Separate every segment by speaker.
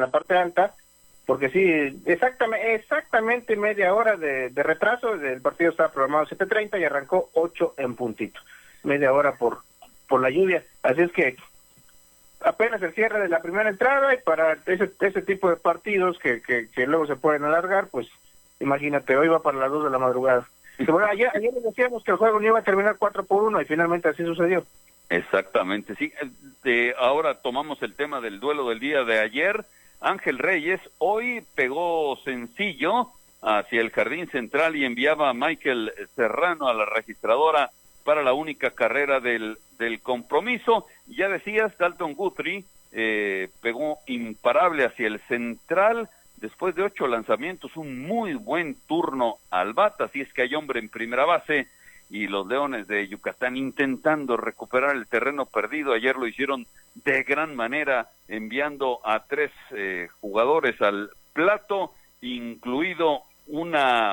Speaker 1: la parte alta, porque sí, exactamente media hora de retraso. El partido estaba programado 7:30 y arrancó 8 en puntito, media hora por la lluvia. Así es que apenas el cierre de la primera entrada, y para ese tipo de partidos que luego se pueden alargar, pues imagínate, hoy va para las 2 de la madrugada. Que bueno, ayer les decíamos que el juego no iba a terminar 4-1 y finalmente así sucedió.
Speaker 2: Exactamente, sí. Ahora tomamos el tema del duelo del día de ayer. Ángel Reyes hoy pegó sencillo hacia el jardín central y enviaba a Michael Serrano a la registradora para la única carrera del compromiso. Ya decías, Dalton Guthrie pegó imparable hacia el central después de 8 lanzamientos, un muy buen turno al bat, así es que hay hombre en primera base, y los Leones de Yucatán intentando recuperar el terreno perdido. Ayer lo hicieron de gran manera, enviando a 3 jugadores al plato, incluido un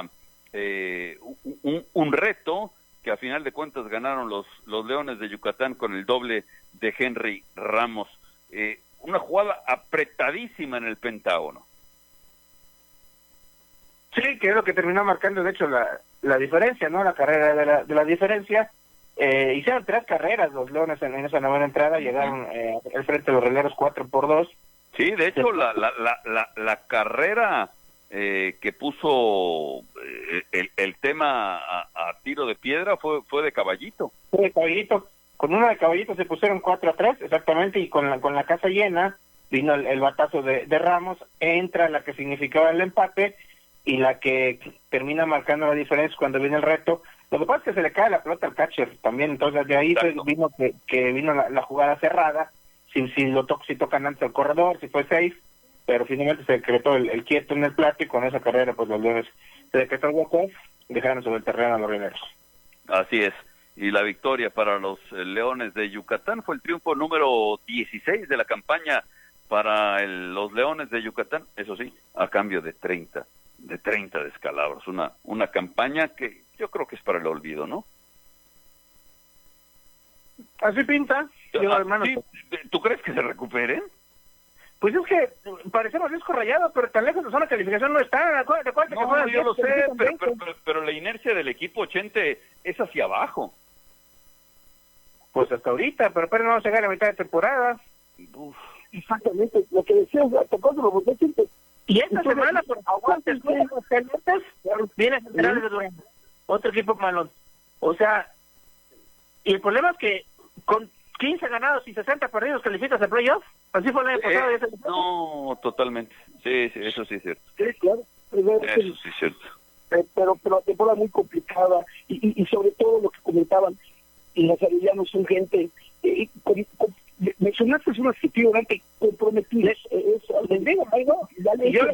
Speaker 2: reto que a final de cuentas ganaron los Leones de Yucatán con el doble de Henry Ramos. Una jugada apretadísima en el Pentágono.
Speaker 1: Sí, que es lo que terminó marcando, de hecho, la diferencia, ¿no? La carrera de la diferencia. Hicieron 3 carreras los Leones en esa novena entrada, llegaron al frente de los releros 4-2.
Speaker 2: Sí, de hecho, la carrera que puso el tema a tiro de piedra fue de Caballito.
Speaker 1: Fue de Caballito. Con una de Caballito se pusieron 4-3, exactamente, y con la casa llena vino el batazo de Ramos, entra la que significaba el empate, y la que termina marcando la diferencia cuando viene el reto. Lo que pasa es que se le cae la pelota al catcher también, entonces de ahí vino que vino la jugada cerrada, si tocan antes el corredor, si fue safe, pero finalmente se decretó el quieto en el plato, y con esa carrera pues los Leones se decretó el walk-off, dejaron sobre el terreno a los rieleros.
Speaker 2: Así es, y la victoria para los Leones de Yucatán fue el triunfo número 16 de la campaña para los Leones de Yucatán, eso sí, a cambio de 30 descalabros, una campaña que yo creo que es para el olvido, ¿no?
Speaker 1: Así pinta. Hermano,
Speaker 2: ¿sí? ¿Tú crees que se recuperen?
Speaker 1: Pues es que parecemos disco rayado, pero tan lejos de zona de calificación no está. Acuérdate
Speaker 2: no, yo lo sé, pero la inercia del equipo, Chente, es hacia abajo.
Speaker 1: Pues hasta ahorita, pero no vamos a llegar a la mitad de temporada.
Speaker 3: Uf. Exactamente, lo que decías, Chente.
Speaker 1: Y esta semana, por aguantes, viene Centrales de Durango, otro equipo malón. O sea, y el problema es que con 15 ganados y 60 perdidos calificas al playoff. Así fue el año pasado.
Speaker 2: No, totalmente. Sí, eso sí es cierto.
Speaker 3: Sí, claro.
Speaker 2: Eso sí es cierto.
Speaker 3: Pero la temporada muy complicada, y sobre todo lo que comentaban, y los arianos son gente, mencionaste un adjetivo comprometidos, la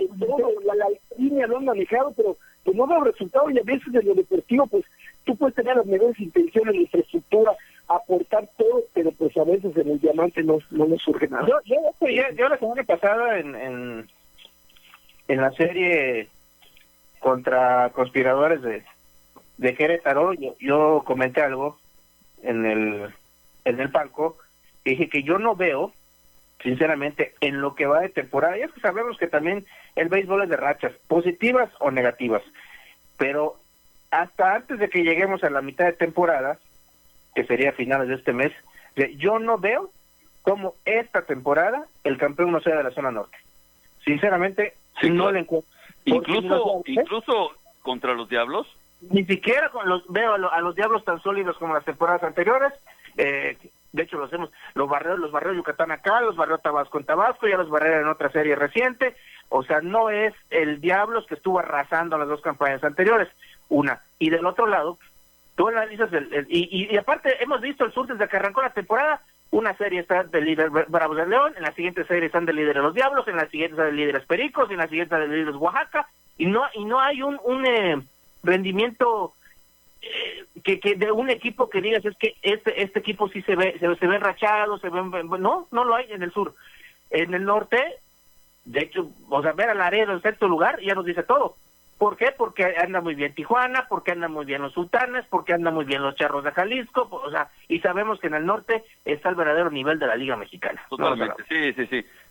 Speaker 3: línea lo han manejado, pero pues no da resultado, y a veces en lo deportivo pues tú puedes tener las mejores intenciones, la infraestructura, aportar todo, pero pues a veces en el diamante no nos surge nada.
Speaker 1: Yo la semana pasada en la serie contra Conspiradores de Querétaro, yo comenté algo en el palco, y dije que yo no veo, sinceramente, en lo que va de temporada, ya que sabemos que también el béisbol es de rachas, positivas o negativas, pero hasta antes de que lleguemos a la mitad de temporada, que sería a finales de este mes, yo no veo cómo esta temporada el campeón no sea de la zona norte. Sinceramente, sí, no le encuentro.
Speaker 2: Incluso contra los Diablos.
Speaker 1: Ni siquiera veo a los Diablos tan sólidos como las temporadas anteriores. De hecho, los barrió Yucatán acá, los barrió Tabasco en Tabasco, ya los barrió en otra serie reciente. O sea, no es el Diablos que estuvo arrasando las 2 campañas anteriores, una. Y del otro lado, tú analizas y aparte hemos visto el sur desde que arrancó la temporada. Una serie está de líder Bravos de León, en la siguiente serie están de líderes los Diablos, en la siguiente están de líderes Pericos, en la siguiente están de líderes Oaxaca, y no hay un rendimiento que de un equipo que digas es que este equipo sí se ve rachado, no lo hay en el sur. En el norte, de hecho, o sea, ver a Laredo en 6º lugar ya nos dice todo. ¿Por qué? Porque anda muy bien Tijuana, porque andan muy bien los Sultanes, porque andan muy bien los Charros de Jalisco, o sea, y sabemos que en el norte está el verdadero nivel de la Liga Mexicana.
Speaker 2: Totalmente, sí.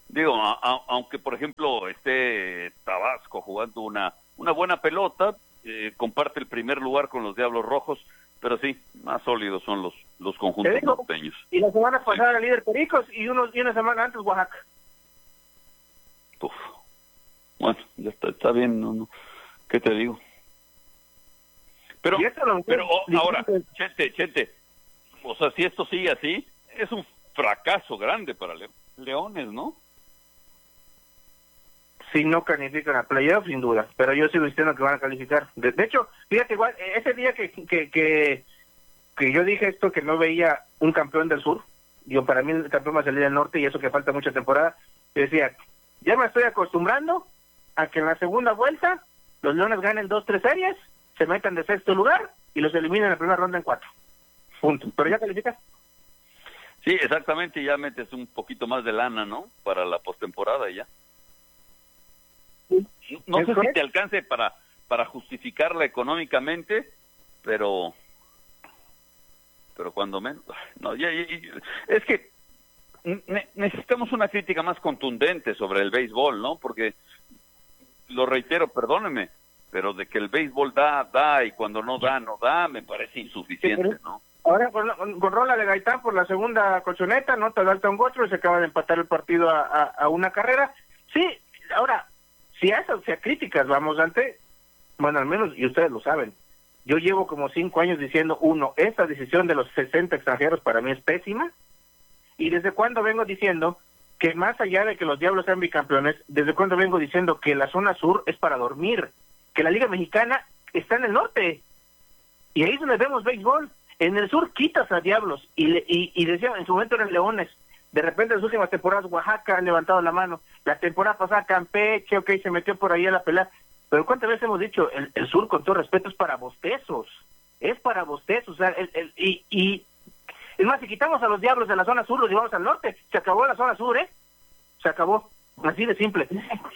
Speaker 2: Digo, aunque por ejemplo esté Tabasco jugando una buena pelota, comparte el primer lugar con los Diablos Rojos, pero sí, más sólidos son los conjuntos norteños.
Speaker 1: Y la semana pasada el líder Pericos y una semana antes Oaxaca.
Speaker 2: Uf. Bueno, ya está bien, no, ¿qué te digo? Pero ahora, Chete, o sea, si esto sigue así, es un fracaso grande para Leones, ¿no?
Speaker 1: Si no califican a playoff, sin duda, pero yo sigo diciendo que van a calificar. De hecho, fíjate, igual, ese día que yo dije esto, que no veía un campeón del sur, para mí el campeón va a salir del norte y eso que falta mucha temporada, yo decía, ya me estoy acostumbrando a que en la segunda vuelta los Leones ganen 2-3 series, se metan de sexto lugar y los eliminen en la primera ronda en 4. Punto. Pero ya calificas.
Speaker 2: Sí, exactamente, ya metes un poquito más de lana, ¿no? Para la postemporada ya. No sé si te alcance para justificarla económicamente, pero cuando menos, no, es que necesitamos una crítica más contundente sobre el béisbol, ¿no? Porque, lo reitero, perdónenme, pero de que el béisbol da, y cuando no da, me parece insuficiente, ¿no?
Speaker 1: Ahora con rola de Gaitán por la segunda colchoneta, ¿no? Te falta un gotro y se acaba de empatar el partido a una carrera. Sí, ahora, si a críticas vamos ante, bueno, al menos, y ustedes lo saben, yo llevo como 5 años diciendo, esta decisión de los 60 extranjeros para mí es pésima, y desde cuando vengo diciendo que más allá de que los Diablos sean bicampeones, desde cuando vengo diciendo que la zona sur es para dormir, que la Liga Mexicana está en el norte, y ahí es donde vemos béisbol. En el sur quitas a Diablos, y decía, en su momento eran Leones, de repente en las últimas temporadas Oaxaca han levantado la mano, la temporada pasada Campeche, se metió por ahí a la pelea, pero ¿cuántas veces hemos dicho, el sur, con todo respeto, es para bostezos, o sea, y es más, si quitamos a los Diablos de la zona sur, los llevamos al norte, se acabó la zona sur, se acabó, así de simple.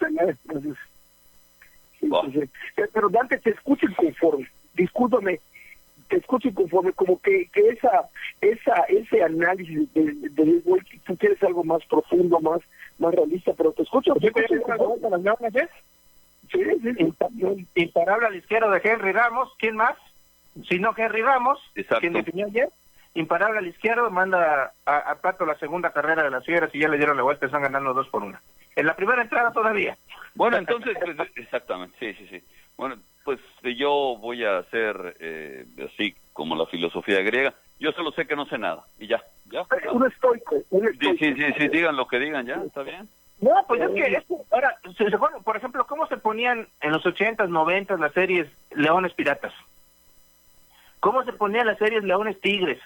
Speaker 3: Pero Dante, te escucho inconforme, discúlpame, te escucho inconforme, como que ese análisis de béisbol, tú quieres algo más profundo, más realista, pero te escucho.
Speaker 1: Imparable a la izquierda de Henry Ramos, ¿quién más? Si no Henry Ramos,
Speaker 2: exacto,
Speaker 1: quien definió ayer, imparable a la izquierda, manda a Pato la segunda carrera de las Fieras y ya le dieron la vuelta, están ganando 2-1. En la primera entrada todavía.
Speaker 2: Bueno, entonces, pues, exactamente, sí. Bueno, pues yo voy a hacer así como la filosofía griega. Yo solo sé que no sé nada, y ya.
Speaker 3: Un estoico.
Speaker 2: Sí, digan lo que digan, ya, está bien.
Speaker 1: No, pues es que ahora, por ejemplo, ¿cómo se ponían en los 80s, 90s las series Leones Piratas? ¿Cómo se ponían las series Leones Tigres?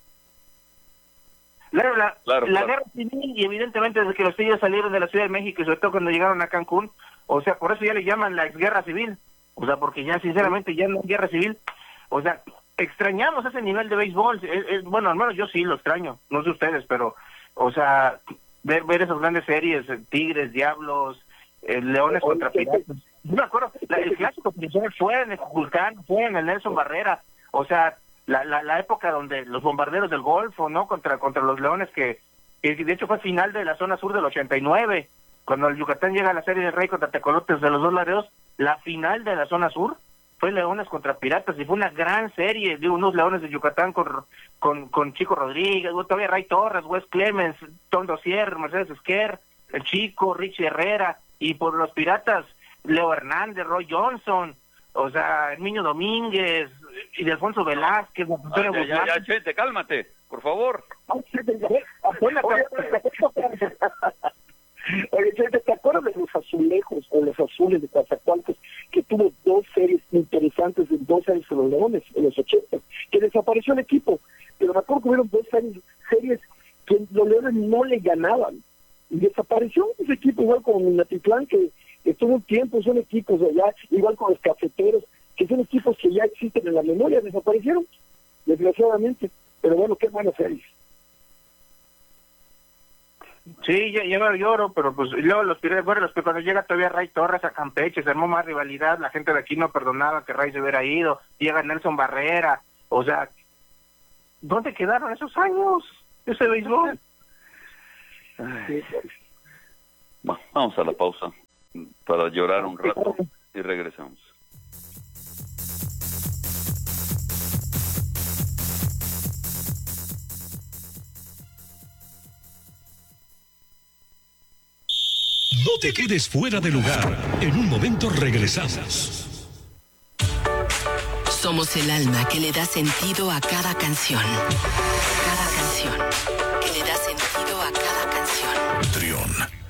Speaker 1: La guerra civil, y evidentemente desde que los Tigres salieron de la Ciudad de México, y sobre todo cuando llegaron a Cancún, o sea, por eso ya le llaman la exguerra civil, o sea, porque ya sinceramente ya no es guerra civil, o sea, extrañamos ese nivel de béisbol, bueno, al menos yo sí lo extraño, no sé ustedes, pero, o sea, ver esas grandes series, Tigres, Diablos, Leones contra Piratas. Yo me acuerdo, el clásico principal fue en el Cuculcán, fue en el Nelson Barrera, o sea, la época donde los bombarderos del Golfo, ¿no? Contra los Leones, que de hecho fue final de la zona sur del 89, cuando el Yucatán llega a la Serie del Rey contra Tecolotes de los Dos Laredos, la final de la zona sur fue Leones contra Piratas, y fue una gran serie de unos Leones de Yucatán con Chico Rodríguez, todavía Ray Torres, Wes Clemens, Tom Dozier, Mercedes Esquer, el Chico, Richie Herrera, y por los Piratas, Leo Hernández, Roy Johnson, o sea, Herminio Domínguez, y de Alfonso Velázquez, Antonio Guzmán.
Speaker 2: Ya, Chete, cálmate, por favor.
Speaker 3: Oye, ¿te acuerdas de los azulejos o los azules de Coatzacoalcos, que tuvo 2 series interesantes en 2 años con los Leones en los 80, que desapareció el equipo? Pero me acuerdo que hubieron 2 series que los Leones no le ganaban, y desapareció ese equipo, igual como Minatitlán, que estuvo un tiempo, son equipos de allá, igual con los Cafeteros, que son equipos que ya existen en la memoria, desaparecieron, desgraciadamente, pero bueno, qué buenas series.
Speaker 1: Sí, ya me lloro, pero pues y luego los Piratas, bueno, cuando llega todavía Ray Torres a Campeche, se armó más rivalidad, la gente de aquí no perdonaba que Ray se hubiera ido, llega Nelson Barrera, o sea, ¿dónde quedaron esos años? Ese béisbol.
Speaker 2: Vamos a la pausa para llorar un rato y regresamos.
Speaker 4: No te quedes fuera de lugar. En un momento regresamos.
Speaker 5: Somos el alma que le da sentido a cada canción. Cada canción. Que le da sentido a cada canción.
Speaker 4: Trión.